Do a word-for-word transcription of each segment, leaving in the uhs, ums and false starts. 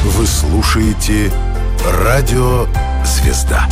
Вы слушаете Радио «Звезда».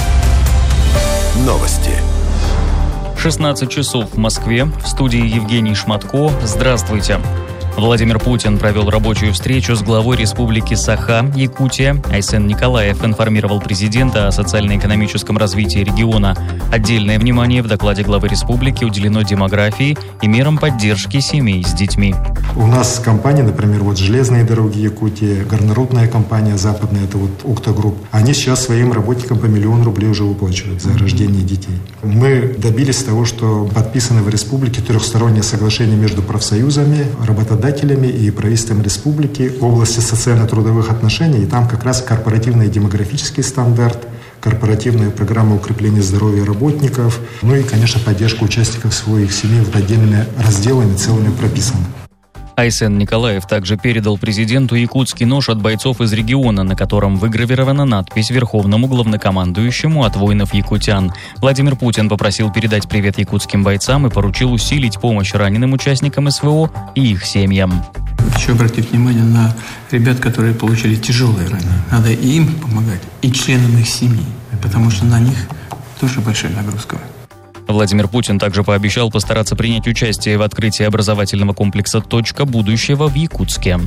Новости. шестнадцать часов в Москве. В студии Евгений Шматко. Здравствуйте. Владимир Путин провел рабочую встречу с главой Республики Саха, Якутия. Айсен Николаев информировал президента о социально-экономическом развитии региона. Отдельное внимание в докладе главы республики уделено демографии и мерам поддержки семей с детьми. У нас компании, например, вот «Железные дороги Якутии», горнорудная компания западная, это вот «Уктагрупп», они сейчас своим работникам по миллион рублей уже выплачивают за рождение детей. Мы добились того, что подписано в республике трехстороннее соглашение между профсоюзами, работодателями и правительством республики в области социально-трудовых отношений. И там как раз корпоративный демографический стандарт, корпоративная программа укрепления здоровья работников, ну и, конечно, поддержка участников своих семей вот отдельными разделами целыми прописаны. Айсен Николаев также передал президенту якутский нож от бойцов из региона, на котором выгравирована надпись Верховному главнокомандующему от воинов-якутян. Владимир Путин попросил передать привет якутским бойцам и поручил усилить помощь раненым участникам СВО и их семьям. Хочу обратить внимание на ребят, которые получили тяжелые ранения. Надо и им помогать, и членам их семьи, потому что на них тоже большая нагрузка. Владимир Путин также пообещал постараться принять участие в открытии образовательного комплекса «Точка будущего» в Якутске.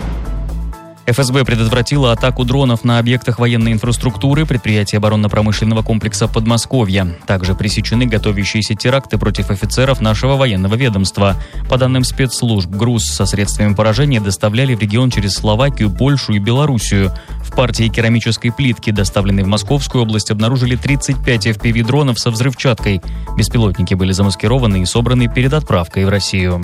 эф эс бэ предотвратила атаку дронов на объектах военной инфраструктуры предприятия оборонно-промышленного комплекса Подмосковья. Также пресечены готовящиеся теракты против офицеров нашего военного ведомства. По данным спецслужб, груз со средствами поражения доставляли в регион через Словакию, Польшу и Белоруссию. В партии керамической плитки, доставленной в Московскую область, обнаружили тридцать пять эф пи ви-дронов со взрывчаткой. Беспилотники были замаскированы и собраны перед отправкой в Россию.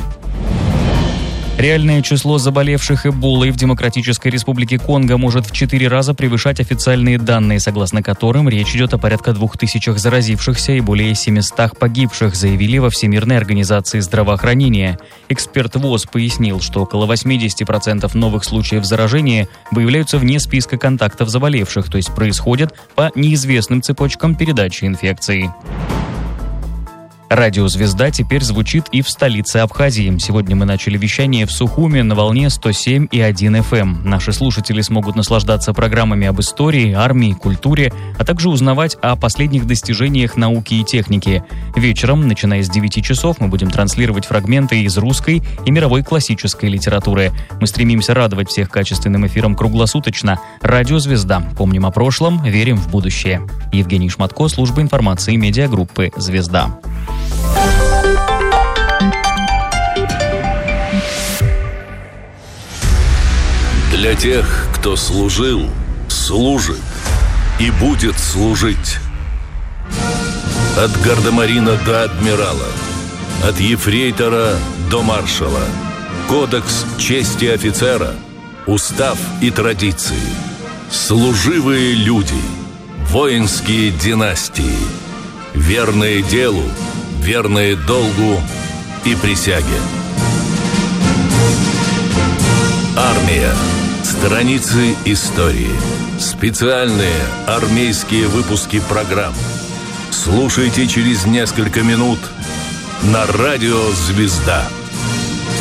Реальное число заболевших Эболой в Демократической Республике Конго может в четыре раза превышать официальные данные, согласно которым речь идет о порядка двух тысячах заразившихся и более семистах погибших, заявили во Всемирной организации здравоохранения. Эксперт ВОЗ пояснил, что около восемьдесят процентов новых случаев заражения выявляются вне списка контактов заболевших, то есть происходят по неизвестным цепочкам передачи инфекции. Радио «Звезда» теперь звучит и в столице Абхазии. Сегодня мы начали вещание в Сухуме на волне сто семь и один эф эм. Наши слушатели смогут наслаждаться программами об истории, армии, культуре, а также узнавать о последних достижениях науки и техники. Вечером, начиная с девяти часов, мы будем транслировать фрагменты из русской и мировой классической литературы. Мы стремимся радовать всех качественным эфиром круглосуточно. Радио «Звезда». Помним о прошлом, верим в будущее. Евгений Шматко, служба информации медиагруппы «Звезда». Для тех, кто служил, служит и будет служить. От гардемарина до адмирала, от ефрейтора до маршала. Кодекс чести офицера, устав и традиции. Служивые люди, воинские династии, верные делу, верные долгу и присяге. Армия. Страницы истории. Специальные армейские выпуски программ. Слушайте через несколько минут на радио «Звезда».